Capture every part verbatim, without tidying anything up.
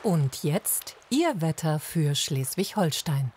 Und jetzt Ihr Wetter für Schleswig-Holstein.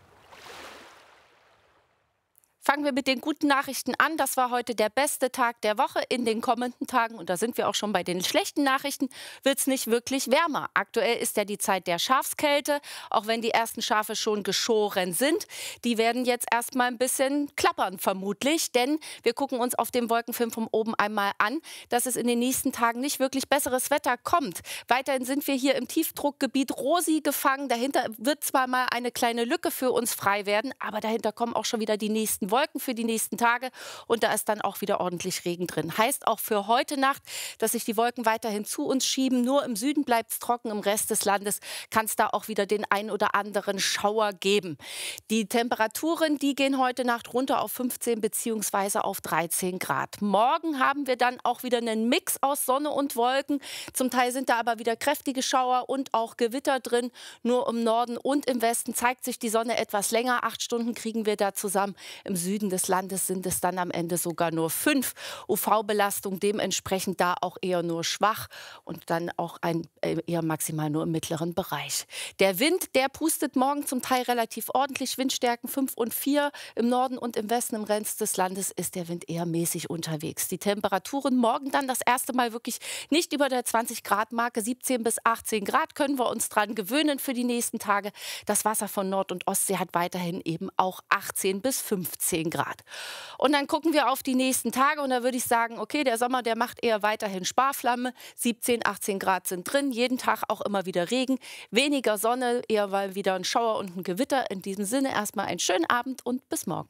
Fangen wir mit den guten Nachrichten an. Das war heute der beste Tag der Woche. In den kommenden Tagen, und da sind wir auch schon bei den schlechten Nachrichten, wird es nicht wirklich wärmer. Aktuell ist ja die Zeit der Schafskälte, auch wenn die ersten Schafe schon geschoren sind. Die werden jetzt erst mal ein bisschen klappern vermutlich, denn wir gucken uns auf dem Wolkenfilm von oben einmal an, dass es in den nächsten Tagen nicht wirklich besseres Wetter kommt. Weiterhin sind wir hier im Tiefdruckgebiet Rosi gefangen. Dahinter wird zwar mal eine kleine Lücke für uns frei werden, aber dahinter kommen auch schon wieder die nächsten Wolken. Wolken für die nächsten Tage und da ist dann auch wieder ordentlich Regen drin. Heißt auch für heute Nacht, dass sich die Wolken weiterhin zu uns schieben. Nur im Süden bleibt es trocken, im Rest des Landes kann es da auch wieder den ein oder anderen Schauer geben. Die Temperaturen, die gehen heute Nacht runter auf fünfzehn bzw. auf dreizehn Grad. Morgen haben wir dann auch wieder einen Mix aus Sonne und Wolken. Zum Teil sind da aber wieder kräftige Schauer und auch Gewitter drin. Nur im Norden und im Westen zeigt sich die Sonne etwas länger. Acht Stunden kriegen wir da zusammen. Im Süden des Landes sind es dann am Ende sogar nur fünf. U V-Belastung dementsprechend da auch eher nur schwach und dann auch ein, eher maximal nur im mittleren Bereich. Der Wind, der pustet morgen zum Teil relativ ordentlich. Windstärken fünf und vier im Norden und im Westen, im Rest des Landes ist der Wind eher mäßig unterwegs. Die Temperaturen morgen dann das erste Mal wirklich nicht über der zwanzig Grad Marke. siebzehn bis achtzehn Grad können wir uns dran gewöhnen für die nächsten Tage. Das Wasser von Nord- und Ostsee hat weiterhin eben auch achtzehn bis fünfzehn Grad. Und dann gucken wir auf die nächsten Tage und da würde ich sagen, okay, der Sommer, der macht eher weiterhin Sparflamme. siebzehn, achtzehn Grad sind drin, jeden Tag auch immer wieder Regen, weniger Sonne, eher mal wieder ein Schauer und ein Gewitter. In diesem Sinne erstmal einen schönen Abend und bis morgen.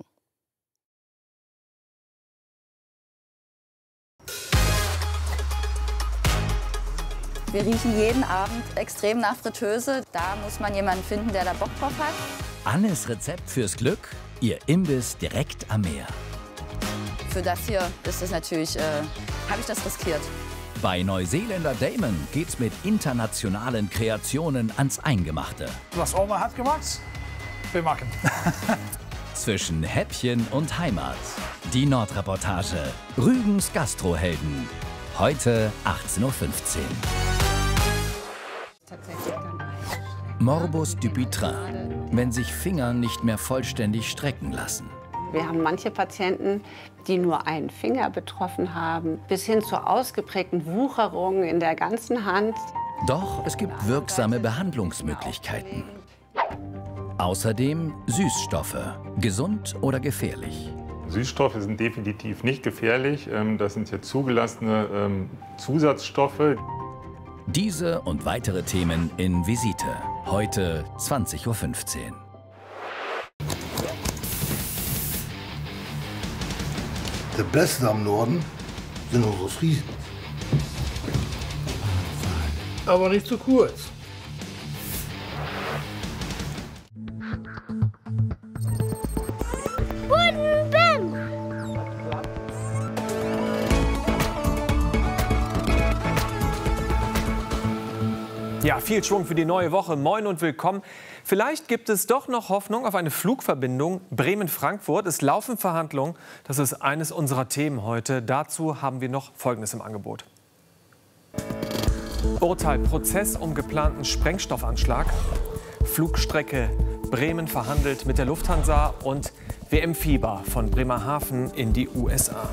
Wir riechen jeden Abend extrem nach Fritteuse. Da muss man jemanden finden, der da Bock drauf hat. Annes Rezept fürs Glück, ihr Imbiss direkt am Meer. Für das hier ist es natürlich, äh, habe ich das riskiert. Bei Neuseeländer Damon geht's mit internationalen Kreationen ans Eingemachte. Was Oma hat gemacht, wir machen. Zwischen Häppchen und Heimat. Die Nordreportage. Rügens Gastrohelden. Heute achtzehn Uhr fünfzehn. Morbus Dupuytren, wenn sich Finger nicht mehr vollständig strecken lassen. Wir haben manche Patienten, die nur einen Finger betroffen haben, bis hin zur ausgeprägten Wucherung in der ganzen Hand. Doch es gibt wirksame Behandlungsmöglichkeiten. Außerdem Süßstoffe, gesund oder gefährlich. Süßstoffe sind definitiv nicht gefährlich. Das sind hier zugelassene Zusatzstoffe. Diese und weitere Themen in Visite. Heute zwanzig Uhr fünfzehn. Der Beste am Norden sind unsere Friesen. Aber nicht zu kurz. Ja, viel Schwung für die neue Woche. Moin und willkommen. Vielleicht gibt es doch noch Hoffnung auf eine Flugverbindung Bremen-Frankfurt. Es laufen Verhandlungen. Das ist eines unserer Themen heute. Dazu haben wir noch Folgendes im Angebot. Urteil, Prozess um geplanten Sprengstoffanschlag. Flugstrecke Bremen verhandelt mit der Lufthansa und W M-Fieber von Bremerhaven in die U S A.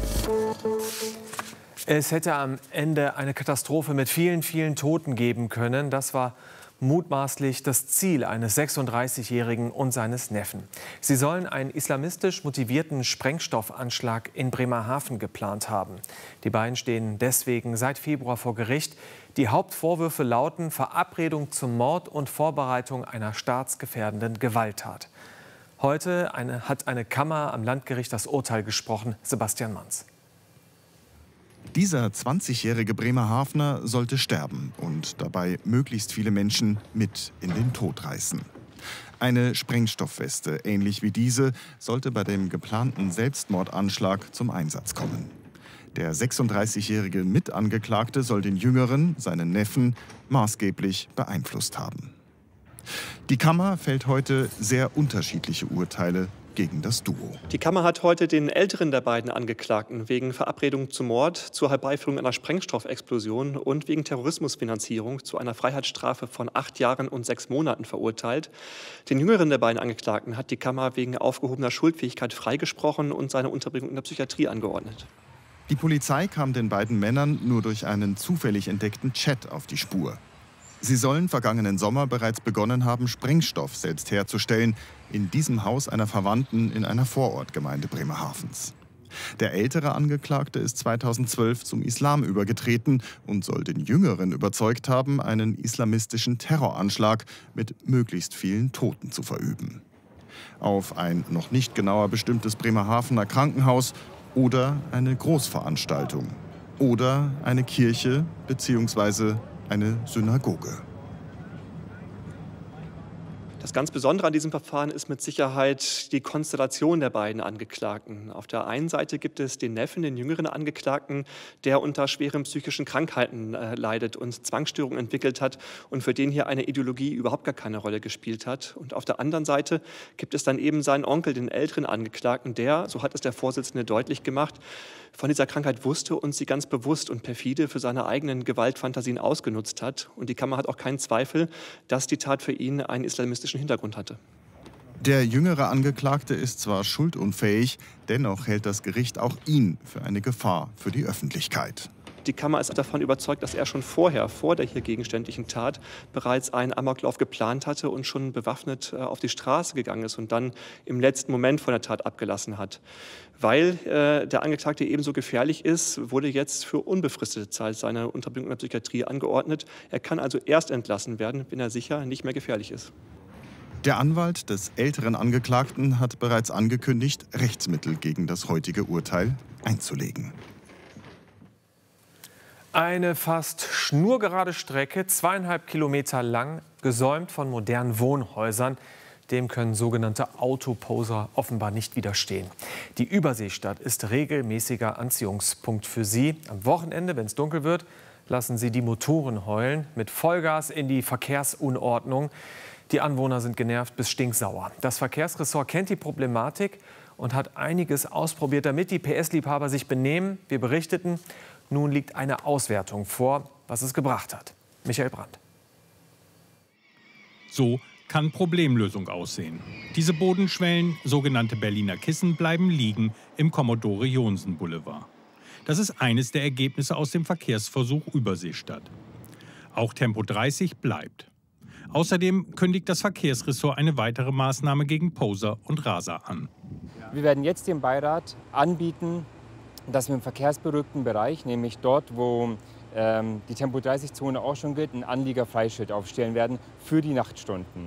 Es hätte am Ende eine Katastrophe mit vielen, vielen Toten geben können. Das war mutmaßlich das Ziel eines sechsunddreißigjährigen und seines Neffen. Sie sollen einen islamistisch motivierten Sprengstoffanschlag in Bremerhaven geplant haben. Die beiden stehen deswegen seit Februar vor Gericht. Die Hauptvorwürfe lauten Verabredung zum Mord und Vorbereitung einer staatsgefährdenden Gewalttat. Heute eine, hat eine Kammer am Landgericht das Urteil gesprochen. Sebastian Manz. Dieser zwanzigjährige Bremerhavener sollte sterben und dabei möglichst viele Menschen mit in den Tod reißen. Eine Sprengstoffweste, ähnlich wie diese, sollte bei dem geplanten Selbstmordanschlag zum Einsatz kommen. Der sechsunddreißigjährige Mitangeklagte soll den Jüngeren, seinen Neffen, maßgeblich beeinflusst haben. Die Kammer fällt heute sehr unterschiedliche Urteile gegen das Duo. Die Kammer hat heute den älteren der beiden Angeklagten wegen Verabredung zum Mord, zur Herbeiführung einer Sprengstoffexplosion und wegen Terrorismusfinanzierung zu einer Freiheitsstrafe von acht Jahren und sechs Monaten verurteilt. Den jüngeren der beiden Angeklagten hat die Kammer wegen aufgehobener Schuldfähigkeit freigesprochen und seine Unterbringung in der Psychiatrie angeordnet. Die Polizei kam den beiden Männern nur durch einen zufällig entdeckten Chat auf die Spur. Sie sollen vergangenen Sommer bereits begonnen haben, Sprengstoff selbst herzustellen, in diesem Haus einer Verwandten in einer Vorortgemeinde Bremerhavens. Der ältere Angeklagte ist zweitausendzwölf zum Islam übergetreten und soll den Jüngeren überzeugt haben, einen islamistischen Terroranschlag mit möglichst vielen Toten zu verüben. Auf ein noch nicht genauer bestimmtes Bremerhavener Krankenhaus oder eine Großveranstaltung oder eine Kirche bzw. eine Synagoge. Das ganz Besondere an diesem Verfahren ist mit Sicherheit die Konstellation der beiden Angeklagten. Auf der einen Seite gibt es den Neffen, den jüngeren Angeklagten, der unter schweren psychischen Krankheiten äh, leidet und Zwangsstörungen entwickelt hat und für den hier eine Ideologie überhaupt gar keine Rolle gespielt hat. Und auf der anderen Seite gibt es dann eben seinen Onkel, den älteren Angeklagten, der, so hat es der Vorsitzende deutlich gemacht, von dieser Krankheit wusste und sie ganz bewusst und perfide für seine eigenen Gewaltfantasien ausgenutzt hat. Und die Kammer hat auch keinen Zweifel, dass die Tat für ihn einen islamistischen Hintergrund hatte. Der jüngere Angeklagte ist zwar schuldunfähig, dennoch hält das Gericht auch ihn für eine Gefahr für die Öffentlichkeit. Die Kammer ist davon überzeugt, dass er schon vorher, vor der hier gegenständlichen Tat, bereits einen Amoklauf geplant hatte und schon bewaffnet äh, auf die Straße gegangen ist und dann im letzten Moment von der Tat abgelassen hat. Weil äh, der Angeklagte ebenso gefährlich ist, wurde jetzt für unbefristete Zeit seine Unterbringung in der Psychiatrie angeordnet. Er kann also erst entlassen werden, wenn er sicher nicht mehr gefährlich ist. Der Anwalt des älteren Angeklagten hat bereits angekündigt, Rechtsmittel gegen das heutige Urteil einzulegen. Eine fast schnurgerade Strecke, zweieinhalb Kilometer lang, gesäumt von modernen Wohnhäusern. Dem können sogenannte Autoposer offenbar nicht widerstehen. Die Überseestadt ist regelmäßiger Anziehungspunkt für sie. Am Wochenende, wenn es dunkel wird, lassen sie die Motoren heulen. Mit Vollgas in die Verkehrsunordnung. Die Anwohner sind genervt bis stinksauer. Das Verkehrsressort kennt die Problematik und hat einiges ausprobiert, damit die P S-Liebhaber sich benehmen. Wir berichteten, nun liegt eine Auswertung vor, was es gebracht hat. Michael Brandt. So kann Problemlösung aussehen. Diese Bodenschwellen, sogenannte Berliner Kissen, bleiben liegen im Commodore-Jonsen-Boulevard. Das ist eines der Ergebnisse aus dem Verkehrsversuch Überseestadt. Auch Tempo dreißig bleibt. Außerdem kündigt das Verkehrsressort eine weitere Maßnahme gegen Poser und Raser an. Wir werden jetzt dem Beirat anbieten, dass wir im verkehrsberuhigten Bereich, nämlich dort, wo ähm, die Tempo dreißig Zone auch schon gilt, ein Anliegerfreischild aufstellen werden für die Nachtstunden.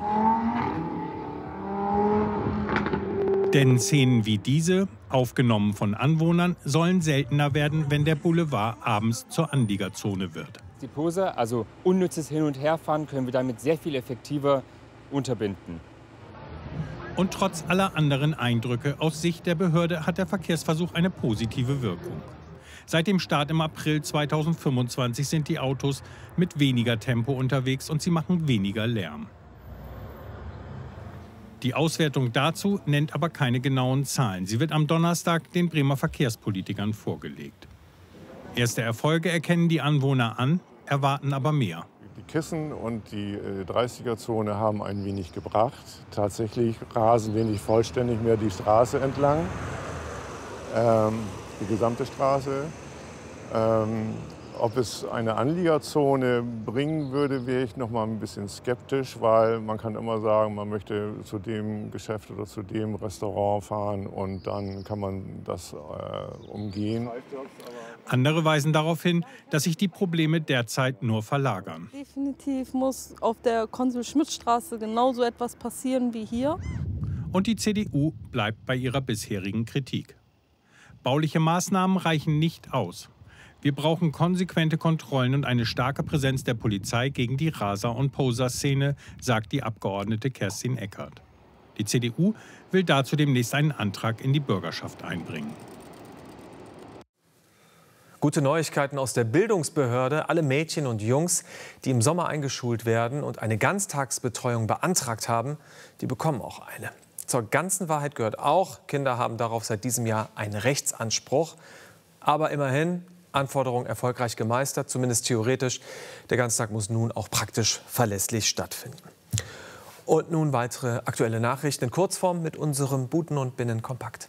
Denn Szenen wie diese, aufgenommen von Anwohnern, sollen seltener werden, wenn der Boulevard abends zur Anliegerzone wird. Die Poser, also unnützes Hin- und Herfahren, können wir damit sehr viel effektiver unterbinden. Und trotz aller anderen Eindrücke aus Sicht der Behörde hat der Verkehrsversuch eine positive Wirkung. Seit dem Start im April zweitausendfünfundzwanzig sind die Autos mit weniger Tempo unterwegs und sie machen weniger Lärm. Die Auswertung dazu nennt aber keine genauen Zahlen. Sie wird am Donnerstag den Bremer Verkehrspolitikern vorgelegt. Erste Erfolge erkennen die Anwohner an, erwarten aber mehr. Die Kissen und die dreißiger-Zone haben ein wenig gebracht. Tatsächlich rasen wir nicht vollständig mehr die Straße entlang, ähm, die gesamte Straße. Ähm, ob es eine Anliegerzone bringen würde, wäre ich noch mal ein bisschen skeptisch, weil man kann immer sagen, man möchte zu dem Geschäft oder zu dem Restaurant fahren und dann kann man das äh, umgehen. Andere weisen darauf hin, dass sich die Probleme derzeit nur verlagern. Definitiv muss auf der Konsul-Schmidt-Straße genauso etwas passieren wie hier. Und die C D U bleibt bei ihrer bisherigen Kritik. Bauliche Maßnahmen reichen nicht aus. Wir brauchen konsequente Kontrollen und eine starke Präsenz der Polizei gegen die Raser- und Poser-Szene, sagt die Abgeordnete Kerstin Eckert. Die C D U will dazu demnächst einen Antrag in die Bürgerschaft einbringen. Gute Neuigkeiten aus der Bildungsbehörde. Alle Mädchen und Jungs, die im Sommer eingeschult werden und eine Ganztagsbetreuung beantragt haben, die bekommen auch eine. Zur ganzen Wahrheit gehört auch, Kinder haben darauf seit diesem Jahr einen Rechtsanspruch. Aber immerhin, Anforderungen erfolgreich gemeistert, zumindest theoretisch. Der Ganztag muss nun auch praktisch verlässlich stattfinden. Und nun weitere aktuelle Nachrichten in Kurzform mit unserem Buten und Binnen Kompakt.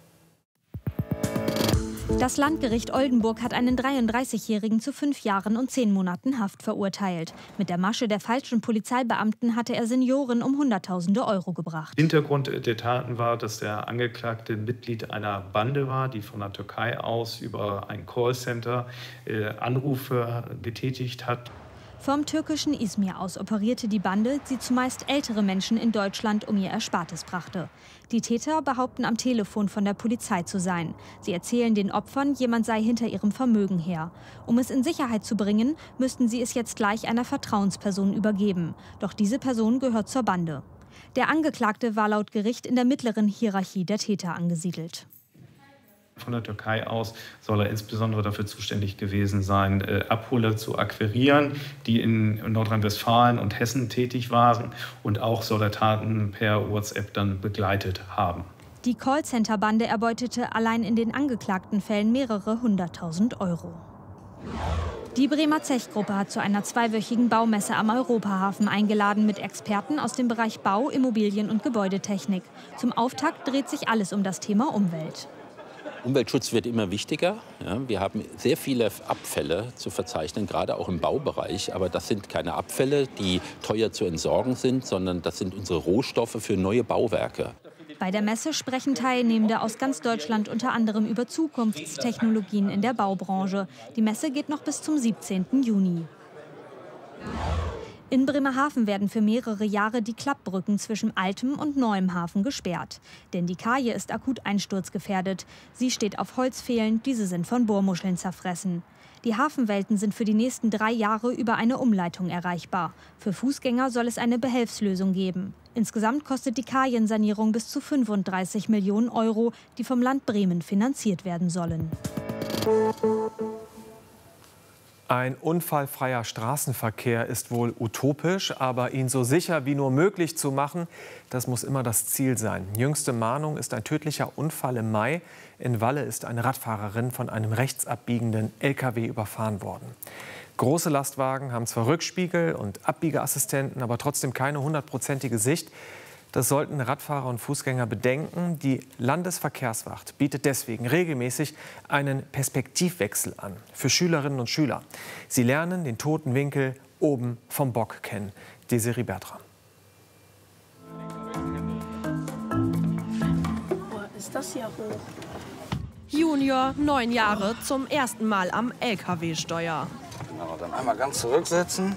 Das Landgericht Oldenburg hat einen dreiunddreißigjährigen zu fünf Jahren und zehn Monaten Haft verurteilt. Mit der Masche der falschen Polizeibeamten hatte er Senioren um Hunderttausende Euro gebracht. Hintergrund der Taten war, dass der Angeklagte Mitglied einer Bande war, die von der Türkei aus über ein Callcenter äh, Anrufe getätigt hat. Vom türkischen Izmir aus operierte die Bande, die zumeist ältere Menschen in Deutschland um ihr Erspartes brachte. Die Täter behaupten am Telefon von der Polizei zu sein. Sie erzählen den Opfern, jemand sei hinter ihrem Vermögen her. Um es in Sicherheit zu bringen, müssten sie es jetzt gleich einer Vertrauensperson übergeben. Doch diese Person gehört zur Bande. Der Angeklagte war laut Gericht in der mittleren Hierarchie der Täter angesiedelt. Von der Türkei aus soll er insbesondere dafür zuständig gewesen sein, äh, Abholer zu akquirieren, die in Nordrhein-Westfalen und Hessen tätig waren. Und auch soll er Taten per WhatsApp dann begleitet haben. Die Callcenter-Bande erbeutete allein in den angeklagten Fällen mehrere hunderttausend Euro. Die Bremer Zech-Gruppe hat zu einer zweiwöchigen Baumesse am Europahafen eingeladen mit Experten aus dem Bereich Bau, Immobilien und Gebäudetechnik. Zum Auftakt dreht sich alles um das Thema Umwelt. Umweltschutz wird immer wichtiger. Ja, wir haben sehr viele Abfälle zu verzeichnen, gerade auch im Baubereich. Aber das sind keine Abfälle, die teuer zu entsorgen sind, sondern das sind unsere Rohstoffe für neue Bauwerke. Bei der Messe sprechen Teilnehmende aus ganz Deutschland unter anderem über Zukunftstechnologien in der Baubranche. Die Messe geht noch bis zum siebzehnten Juni. In Bremerhaven werden für mehrere Jahre die Klappbrücken zwischen Altem und Neuem Hafen gesperrt. Denn die Kaje ist akut einsturzgefährdet. Sie steht auf Holzpfählen, diese sind von Bohrmuscheln zerfressen. Die Hafenwelten sind für die nächsten drei Jahre über eine Umleitung erreichbar. Für Fußgänger soll es eine Behelfslösung geben. Insgesamt kostet die Kajensanierung bis zu fünfunddreißig Millionen Euro, die vom Land Bremen finanziert werden sollen. Ein unfallfreier Straßenverkehr ist wohl utopisch, aber ihn so sicher wie nur möglich zu machen, das muss immer das Ziel sein. Jüngste Mahnung ist ein tödlicher Unfall im Mai. In Walle ist eine Radfahrerin von einem rechtsabbiegenden L K W überfahren worden. Große Lastwagen haben zwar Rückspiegel und Abbiegeassistenten, aber trotzdem keine hundertprozentige Sicht. Das sollten Radfahrer und Fußgänger bedenken. Die Landesverkehrswacht bietet deswegen regelmäßig einen Perspektivwechsel an für Schülerinnen und Schüler. Sie lernen den toten Winkel oben vom Bock kennen. Desiree Bertram. Boah, ist das ja hoch. Junior, neun Jahre, zum ersten Mal am L K W-Steuer. Genau, dann einmal ganz zurücksetzen.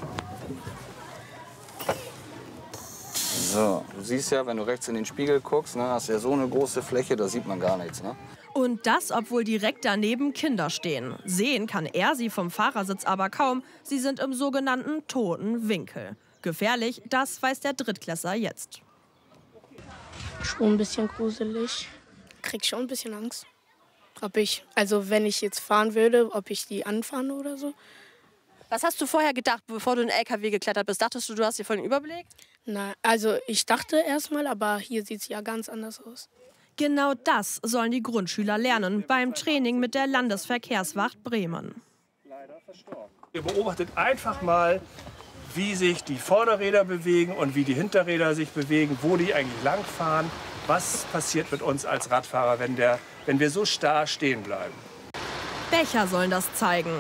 So, du siehst ja, wenn du rechts in den Spiegel guckst, ne, hast ja so eine große Fläche, da sieht man gar nichts. Ne? Und das, obwohl direkt daneben Kinder stehen. Sehen kann er sie vom Fahrersitz aber kaum. Sie sind im sogenannten toten Winkel. Gefährlich, das weiß der Drittklässler jetzt. Schon ein bisschen gruselig. Krieg schon ein bisschen Angst. Ob ich, also wenn ich jetzt fahren würde, ob ich die anfahren oder so. Was hast du vorher gedacht, bevor du in den L K W geklettert bist? Dachtest du, du hast dir voll den Überblick? Na, also ich dachte erstmal, aber hier sieht es ja ganz anders aus. Genau das sollen die Grundschüler lernen beim Training mit der Landesverkehrswacht Bremen. Ihr beobachtet einfach mal, wie sich die Vorderräder bewegen und wie die Hinterräder sich bewegen, wo die eigentlich langfahren. Was passiert mit uns als Radfahrer, wenn, der, wenn wir so starr stehen bleiben? Becher sollen das zeigen.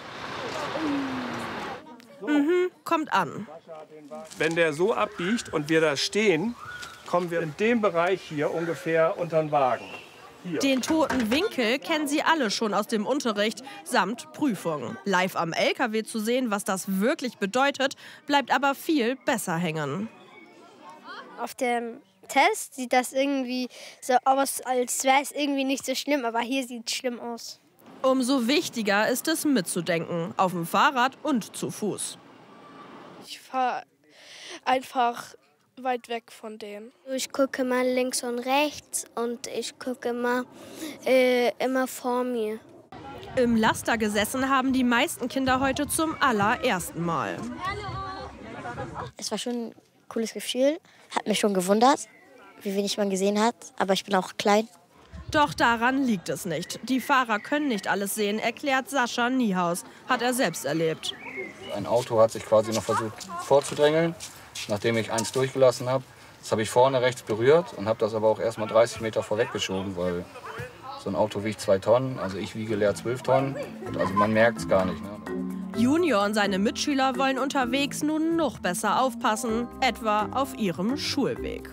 Mhm, kommt an. Wenn der so abbiegt und wir da stehen, kommen wir in dem Bereich hier ungefähr unter den Wagen. Hier. Den toten Winkel kennen Sie alle schon aus dem Unterricht samt Prüfung. Live am L K W zu sehen, was das wirklich bedeutet, bleibt aber viel besser hängen. Auf dem Test sieht das irgendwie so aus, als wäre es irgendwie nicht so schlimm, aber hier sieht es schlimm aus. Umso wichtiger ist es mitzudenken, auf dem Fahrrad und zu Fuß. Ich fahre einfach weit weg von denen. Ich gucke mal links und rechts und ich gucke immer, äh, immer vor mir. Im Laster gesessen haben die meisten Kinder heute zum allerersten Mal. Es war schon ein cooles Gefühl, hat mich schon gewundert, wie wenig man gesehen hat. Aber ich bin auch klein. Doch daran liegt es nicht. Die Fahrer können nicht alles sehen, erklärt Sascha Niehaus. Hat er selbst erlebt. Ein Auto hat sich quasi noch versucht vorzudrängeln, nachdem ich eins durchgelassen habe. Das habe ich vorne rechts berührt und habe das aber auch erst mal dreißig Meter vorweggeschoben, weil so ein Auto wiegt zwei Tonnen, also ich wiege leer zwölf Tonnen. Also man merkt es gar nicht. Ne? Junior und seine Mitschüler wollen unterwegs nun noch besser aufpassen, etwa auf ihrem Schulweg.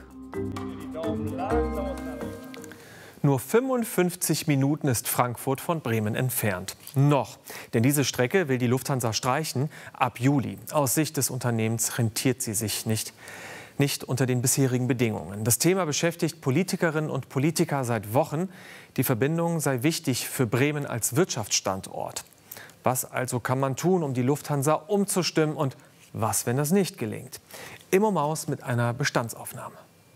Nur fünfundfünfzig Minuten ist Frankfurt von Bremen entfernt. Noch. Denn diese Strecke will die Lufthansa streichen ab Juli. Aus Sicht des Unternehmens rentiert sie sich nicht. Nicht unter den bisherigen Bedingungen. Das Thema beschäftigt Politikerinnen und Politiker seit Wochen. Die Verbindung sei wichtig für Bremen als Wirtschaftsstandort. Was also kann man tun, um die Lufthansa umzustimmen? Und was, wenn das nicht gelingt? Immo Maus mit einer Bestandsaufnahme.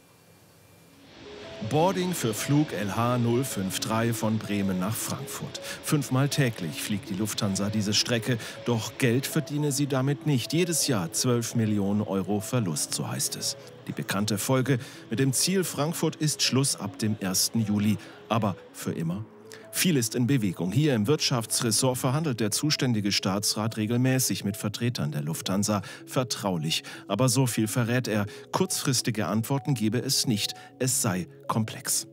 Boarding für Flug L H null fünf drei von Bremen nach Frankfurt. Fünfmal täglich fliegt die Lufthansa diese Strecke. Doch Geld verdiene sie damit nicht. Jedes Jahr zwölf Millionen Euro Verlust, so heißt es. Die bekannte Folge: mit dem Ziel Frankfurt ist Schluss ab dem ersten Juli. Aber für immer? Viel ist in Bewegung. Hier im Wirtschaftsressort verhandelt der zuständige Staatsrat regelmäßig mit Vertretern der Lufthansa. Vertraulich. Aber so viel verrät er: kurzfristige Antworten gebe es nicht. Es sei komplex.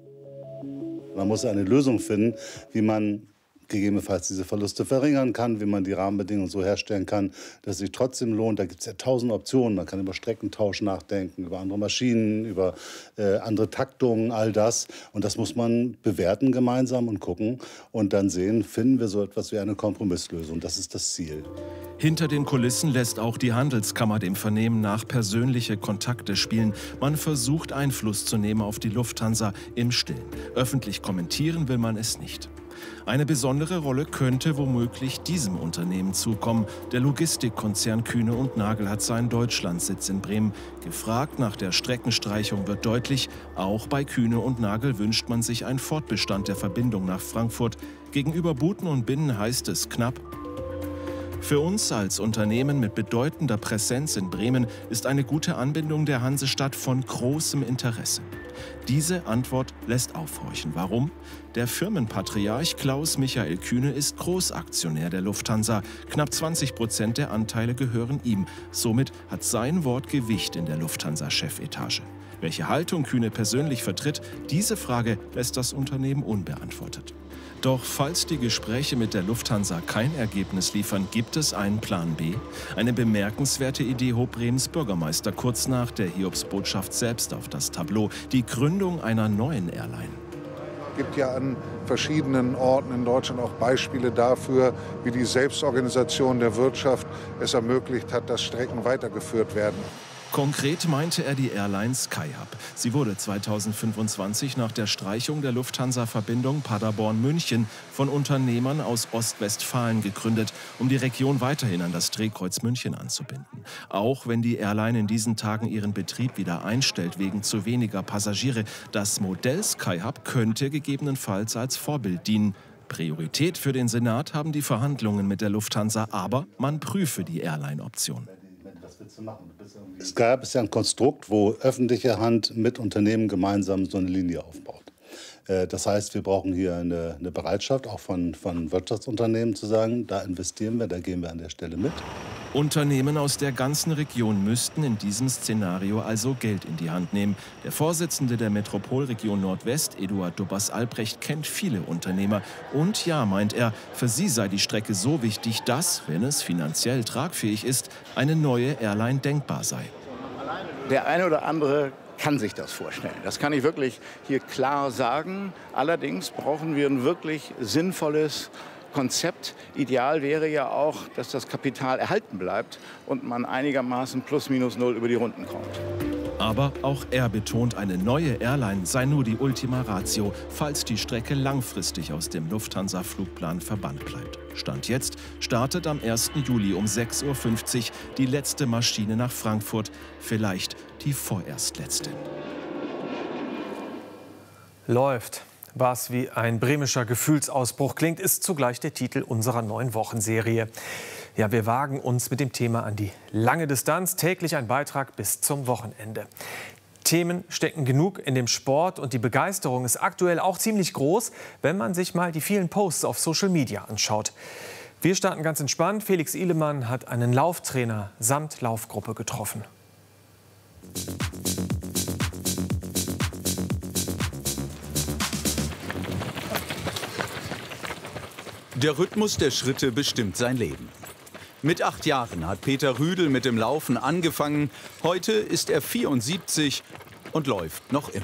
Man muss eine Lösung finden, wie man gegebenenfalls diese Verluste verringern kann, wie man die Rahmenbedingungen so herstellen kann, dass es sich trotzdem lohnt. Da gibt es ja tausend Optionen. Man kann über Streckentausch nachdenken, über andere Maschinen, über äh, andere Taktungen, all das. Und das muss man bewerten gemeinsam und gucken und dann sehen, finden wir so etwas wie eine Kompromisslösung. Das ist das Ziel. Hinter den Kulissen lässt auch die Handelskammer dem Vernehmen nach persönliche Kontakte spielen. Man versucht, Einfluss zu nehmen auf die Lufthansa im Stillen. Öffentlich kommentieren will man es nicht. Eine besondere Rolle könnte womöglich diesem Unternehmen zukommen. Der Logistikkonzern Kühne und Nagel hat seinen Deutschlandsitz in Bremen. Gefragt nach der Streckenstreichung wird deutlich, auch bei Kühne und Nagel wünscht man sich einen Fortbestand der Verbindung nach Frankfurt. Gegenüber Buten und Binnen heißt es knapp: Für uns als Unternehmen mit bedeutender Präsenz in Bremen ist eine gute Anbindung der Hansestadt von großem Interesse. Diese Antwort lässt aufhorchen. Warum? Der Firmenpatriarch Klaus Michael Kühne ist Großaktionär der Lufthansa. Knapp zwanzig Prozent der Anteile gehören ihm. Somit hat sein Wort Gewicht in der Lufthansa-Chefetage. Welche Haltung Kühne persönlich vertritt, diese Frage lässt das Unternehmen unbeantwortet. Doch falls die Gespräche mit der Lufthansa kein Ergebnis liefern, gibt es einen Plan B? Eine bemerkenswerte Idee hob Bremens Bürgermeister kurz nach der Hiobsbotschaft selbst auf das Tableau: die Gründung einer neuen Airline. Es gibt ja an verschiedenen Orten in Deutschland auch Beispiele dafür, wie die Selbstorganisation der Wirtschaft es ermöglicht hat, dass Strecken weitergeführt werden. Konkret meinte er die Airline Skyhub. Sie wurde zweitausendfünfundzwanzig nach der Streichung der Lufthansa-Verbindung Paderborn-München von Unternehmern aus Ostwestfalen gegründet, um die Region weiterhin an das Drehkreuz München anzubinden. Auch wenn die Airline in diesen Tagen ihren Betrieb wieder einstellt wegen zu weniger Passagiere, das Modell Skyhub könnte gegebenenfalls als Vorbild dienen. Priorität für den Senat haben die Verhandlungen mit der Lufthansa, aber man prüfe die Airline-Option. Skyhub ist ja ein Konstrukt, wo öffentliche Hand mit Unternehmen gemeinsam so eine Linie aufbaut. Das heißt, wir brauchen hier eine, eine Bereitschaft, auch von, von Wirtschaftsunternehmen zu sagen, da investieren wir, da gehen wir an der Stelle mit. Unternehmen aus der ganzen Region müssten in diesem Szenario also Geld in die Hand nehmen. Der Vorsitzende der Metropolregion Nordwest, Eduard Dobbers-Albrecht, kennt viele Unternehmer. Und ja, meint er, für sie sei die Strecke so wichtig, dass, wenn es finanziell tragfähig ist, eine neue Airline denkbar sei. Der eine oder andere kann sich das vorstellen. Das kann ich wirklich hier klar sagen. Allerdings brauchen wir ein wirklich sinnvolles Konzept. Ideal wäre ja auch, dass das Kapital erhalten bleibt und man einigermaßen plus minus null über die Runden kommt. Aber auch er betont, eine neue Airline sei nur die Ultima Ratio, falls die Strecke langfristig aus dem Lufthansa-Flugplan verbannt bleibt. Stand jetzt startet am ersten Juli um sechs Uhr fünfzig die letzte Maschine nach Frankfurt, vielleicht die vorerst letzte. Läuft. Was wie ein bremischer Gefühlsausbruch klingt, ist zugleich der Titel unserer neuen Wochenserie. Ja, wir wagen uns mit dem Thema an die lange Distanz. Täglich ein Beitrag bis zum Wochenende. Themen stecken genug in dem Sport und die Begeisterung ist aktuell auch ziemlich groß, wenn man sich mal die vielen Posts auf Social Media anschaut. Wir starten ganz entspannt. Felix Ihlemann hat einen Lauftrainer samt Laufgruppe getroffen. Der Rhythmus der Schritte bestimmt sein Leben. Mit acht Jahren hat Peter Rüdel mit dem Laufen angefangen. Heute ist er vierundsiebzig und läuft noch immer.